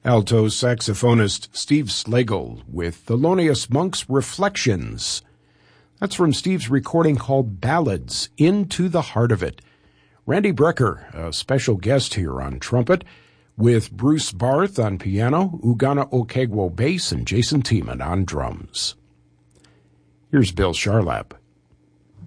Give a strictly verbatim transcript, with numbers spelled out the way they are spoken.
Alto saxophonist Steve Slagle with Thelonious Monk's Reflections. That's from Steve's recording called Ballads, Into the Heart of It. Randy Brecker, a special guest here on trumpet, with Bruce Barth on piano, Ugana Okegwo bass, and Jason Tiemann on drums. Here's Bill Charlap.